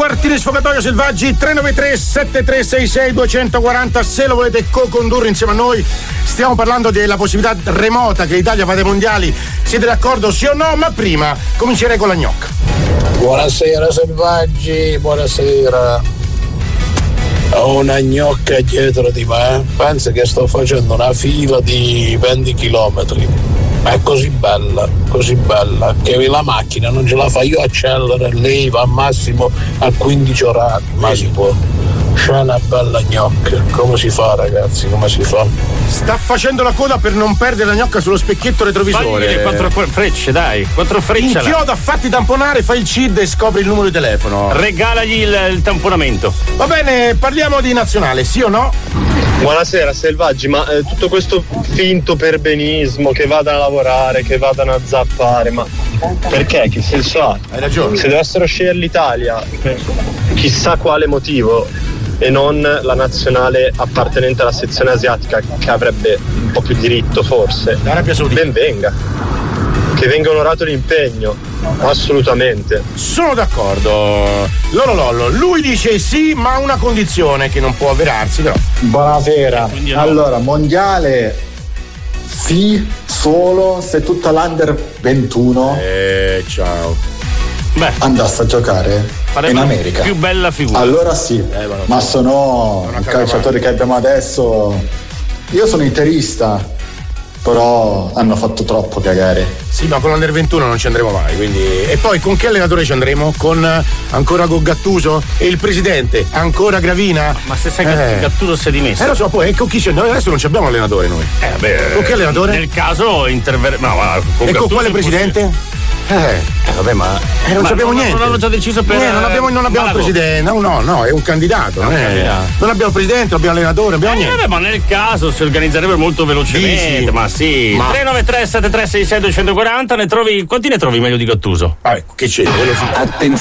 quartiere sfogatoio Selvaggi, 393 7366 240, se lo volete co-condurre insieme a noi. Stiamo parlando della possibilità remota che l'Italia vada ai mondiali. Siete d'accordo, sì o no? Ma prima comincerei con la gnocca. Buonasera Selvaggi, buonasera. Ho una gnocca dietro di me, penso che sto facendo una fila di 20 chilometri. È così bella, che la macchina non ce la fa, io accelero e lei va al massimo a 15 orari, ma si può. C'è una bella gnocca, come si fa ragazzi, come si fa? Sta facendo la coda per non perdere la gnocca sullo specchietto retrovisore. Fagli le 4 frecce, dai, 4 frecce. Inchioda, fatti tamponare, fai il CID e scopri il numero di telefono. Regalagli il tamponamento. Va bene, parliamo di nazionale, sì o no? Buonasera Selvaggi, ma tutto questo finto perbenismo, che vadano a lavorare, che vadano a zappare, ma perché? Che senso ha? Hai ragione. Se dovessero scegliere l'Italia, chissà quale motivo, e non la nazionale appartenente alla sezione asiatica, che avrebbe un po' più diritto forse, l'Arabia Saudita, ben venga, che venga onorato l'impegno, assolutamente. Sono d'accordo. Lollo, lui dice sì, ma a una condizione che non può avverarsi, però. Buonasera. No. Allora, mondiale sì, solo se tutta l'Under 21 ciao. Beh, andasse a giocare in America. Più bella figura. Allora sì, ma sono i calciatori che abbiamo adesso. Io sono interista, però hanno fatto troppo cagare. Sì, ma con l'Under 21 non ci andremo mai, quindi. E poi con che allenatore ci andremo? Con ancora con Gattuso? E il presidente? Ancora Gravina? Ma se sai che Gattuso si è dimesso. Lo so, poi con chi c'è? Noi adesso non abbiamo allenatore noi. Con che allenatore? Nel caso e con quale presidente? Vabbè, ma non sappiamo niente. Non hanno già deciso per. Non abbiamo il presidente. No, è un candidato. Non abbiamo il presidente, non abbiamo allenatore, non abbiamo niente. Vabbè, ma nel caso si organizzerebbe molto velocemente. Dici? Ma sì. 393 7366 240, ne trovi. Quanti ne trovi meglio di Gattuso? Che c'è? Attenzione.